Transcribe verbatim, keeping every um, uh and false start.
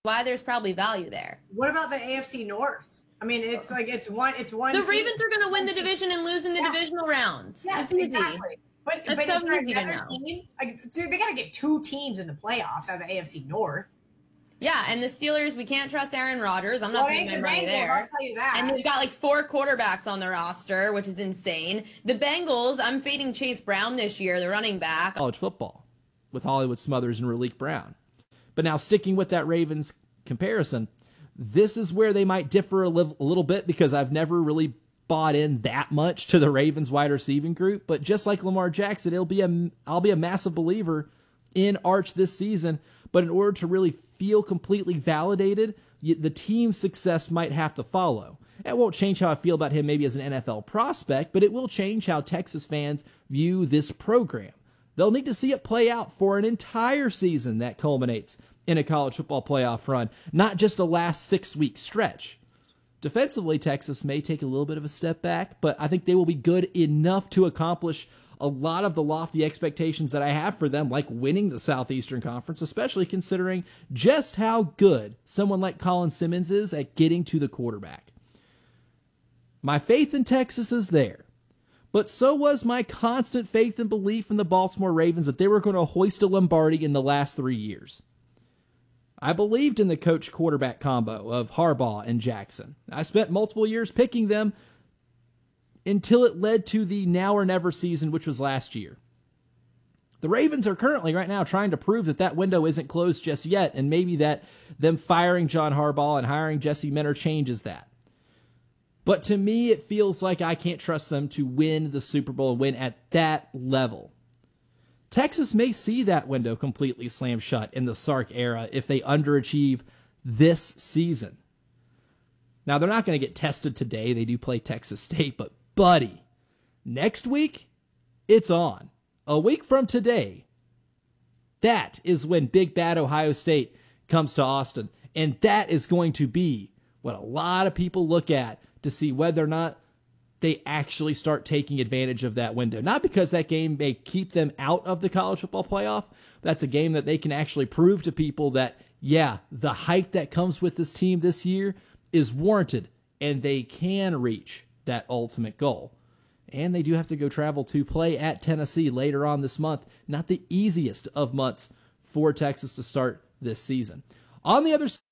why there's probably value there. What about the A F C North? I mean, it's like it's one. It's one. The team. Ravens are going to win the division and lose in the yeah. divisional rounds. Yes, it's exactly. But That's but so if they're easy another to know. team, like dude, they got to get two teams in the playoffs out of the A F C North. Yeah, and the Steelers, we can't trust Aaron Rodgers. I'm not putting my money there. I'll tell you that. And they've got like four quarterbacks on the roster, which is insane. The Bengals, I'm fading Chase Brown this year, the running back. College football with Hollywood Smothers and Raleek Brown. But now sticking with that Ravens comparison, this is where they might differ a, li- a little bit because I've never really bought in that much to the Ravens wide receiving group. But just like Lamar Jackson, it'll be a, I'll be a massive believer in Arch this season. But in order to really feel completely validated, the team's success might have to follow. It won't change how I feel about him maybe as an N F L prospect, but it will change how Texas fans view this program. They'll need to see it play out for an entire season that culminates in a college football playoff run, not just a last six-week stretch. Defensively, Texas may take a little bit of a step back, but I think they will be good enough to accomplish a lot of the lofty expectations that I have for them, like winning the Southeastern Conference, especially considering just how good someone like Colin Simmons is at getting to the quarterback. My faith in Texas is there, but so was my constant faith and belief in the Baltimore Ravens that they were going to hoist a Lombardi in the last three years. I believed in the coach-quarterback combo of Harbaugh and Jackson. I spent multiple years picking them until it led to the now or never season, which was last year. The Ravens are currently right now trying to prove that that window isn't closed just yet, and maybe that them firing John Harbaugh and hiring Jesse Minter changes that. But to me, it feels like I can't trust them to win the Super Bowl and win at that level. Texas may see that window completely slammed shut in the Sark era if they underachieve this season. Now, they're not going to get tested today. They do play Texas State, but buddy, next week, it's on. A week from today, that is when Big Bad Ohio State comes to Austin. And that is going to be what a lot of people look at to see whether or not they actually start taking advantage of that window. Not because that game may keep them out of the college football playoff. That's a game that they can actually prove to people that, yeah, the hype that comes with this team this year is warranted, and they can reach that ultimate goal. And they do have to go travel to play at Tennessee later on this month. Not the easiest of months for Texas to start this season. On the other side,